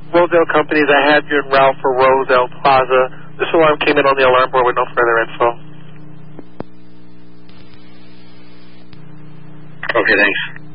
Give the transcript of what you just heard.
Roselle Companies. I have you and Ralph for Roselle Plaza. This alarm came in on the alarm board with no further info. Okay, thanks.